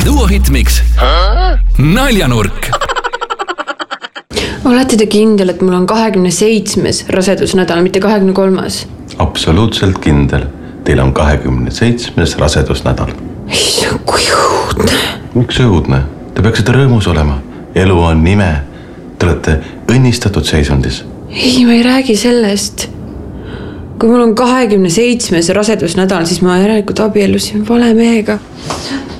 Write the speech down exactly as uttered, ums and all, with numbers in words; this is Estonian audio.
Duo Hitmix Naljanurk. Olete te kindel, et mul on kahekümne seitsmes rasedusnädal, mitte kahekümne kolmas? Absoluutselt kindel. Teil on kahekümne seitsmes rasedusnädal. Ei, kui õudne. Miks õudne? Te peaksite rõõmus olema. Elu on nime. Te olete õnnistatud seisundis. Ei, ma ei räägi sellest. Kui mul on kahekümne seitsmes rasedusnädal, siis ma järelikult abielusin vale mehega.